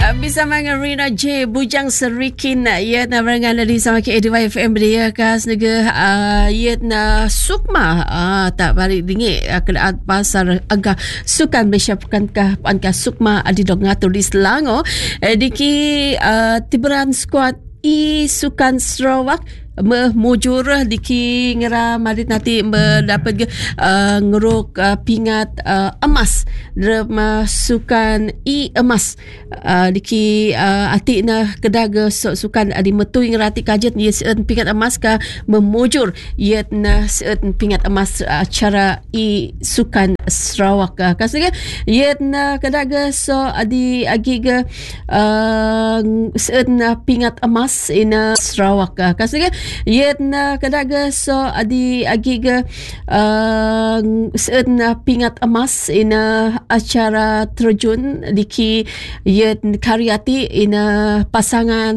Bersama dengan Rina J Bujang Serikin ia na barengan di sama ke ADY-FM dia kas nega ia na sukma tak balik dingit keadaan pasar agak sukan bersiapkankah pankah sukma adi dok ngatur di Selangor diki tiberan skuad Sukan Sarawak mujur diki ngera marit nanti mendapat ngeruk pingat emas sukan emas diki ati na kedaga sukan adi metui ngerati kajet ye seun pingat emas ka memujur ye na seun pingat emas acara Sukan Sarawak kasih ye na kedaga so adi agiga seun pingat emas ina Sarawak kasih ye na kedaga so adi agiga seun pingat emas ina acara terjun diki ye karyati ina pasangan